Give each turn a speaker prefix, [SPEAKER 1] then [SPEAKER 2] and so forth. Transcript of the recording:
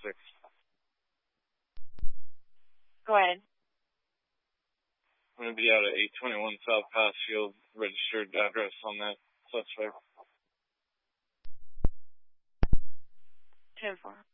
[SPEAKER 1] 6.
[SPEAKER 2] Go ahead.
[SPEAKER 1] I'm going to be out at 821 South Passfield, registered address on that suspect.
[SPEAKER 2] 10-4.